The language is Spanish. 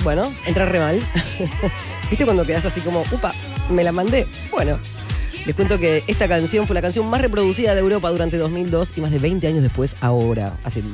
Bueno, entra re mal. ¿Viste cuando quedás así como, upa, me la mandé? Bueno, les cuento que esta canción fue la canción más reproducida de Europa durante 2002 y más de 20 años después, ahora, hace